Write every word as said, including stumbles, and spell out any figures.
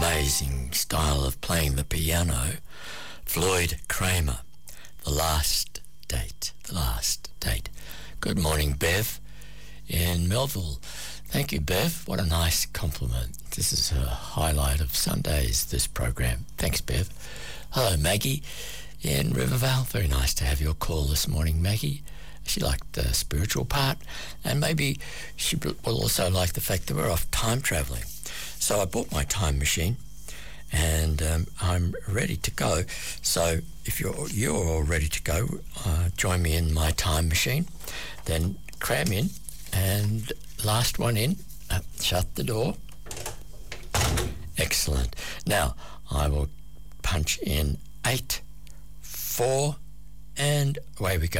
amazing style of playing the piano, Floyd Kramer, The Last Date, The Last Date. Good morning, Bev, in Melville. Thank you, Bev. What a nice compliment. This is a highlight of Sundays, this program. Thanks, Bev. Hello, Maggie in Rivervale. Very nice to have your call this morning, Maggie. She liked the spiritual part, and maybe she will also like the fact that we're off time travelling. So I bought my time machine, and um, I'm ready to go. So if you're you're all ready to go, uh, join me in my time machine. Then cram in, and last one in. Uh, shut the door. Excellent. Now I will punch in eight, four, and away we go.